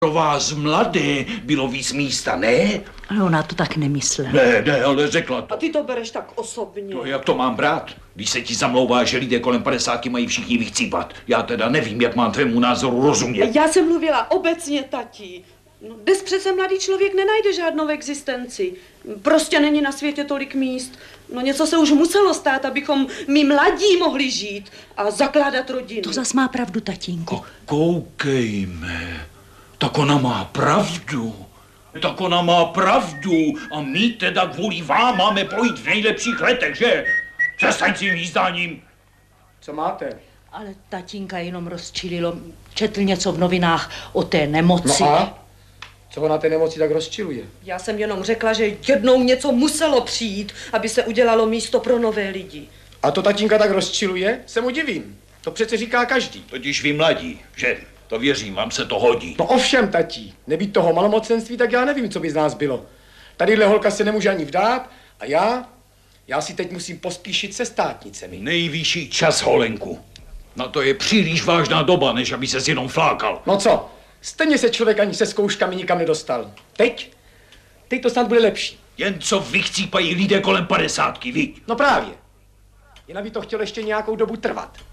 Pro vás mladé bylo víc místa, ne? Ale ona to tak nemyslela. Ne, ale řekla to. A ty to bereš tak osobně. No, jak to mám brát, když se ti zamlouvá, že lidé kolem 50 mají všichni vychcípat? Já teda nevím, jak mám tvému názoru rozumět. Já jsem mluvila obecně, tati. No, dnes přece mladý člověk nenajde žádnou existenci. Prostě není na světě tolik míst. No něco se už muselo stát, abychom my mladí mohli žít a zakládat rodinu. To zas má pravdu, tatínku. Koukejme, tak ona má pravdu. Tak ona má pravdu a my teda kvůli vám máme projít v nejlepších letech, že? Přestaň s tím jízdáním. Co máte? Ale tatínka jenom rozčililo. Četl něco v novinách o té nemoci. No a? Co ho na té nemoci tak rozčiluje? Já jsem jenom řekla, že jednou něco muselo přijít, aby se udělalo místo pro nové lidi. A to tatínka tak rozčiluje? Se mu divím. To přece říká každý. Totiž vy mladí, že? To věřím, vám se to hodí. No ovšem, tatí. Nebýt toho malomocenství, tak já nevím, co by z nás bylo. Tadyhle holka se nemůže ani vdát a já si teď musím pospíšit se státnicemi. Nejvyšší čas, holenku. No to je příliš vážná doba, než aby ses jenom flákal. No co? Stejně se člověk ani se zkouškami nikam nedostal. Teď to snad bude lepší. Jen co vychcípají lidé kolem 50, viď? No právě. Jen aby to chtělo ještě nějakou dobu trvat.